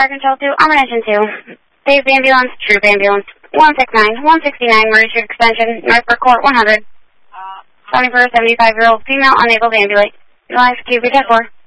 Fire Control 2, I'm on engine 2. Save ambulance, troop ambulance. 169, 169, Murray Street Extension, Northbrook Court, 100. 75-year-old female, unable to ambulate. Life, QB 10-4.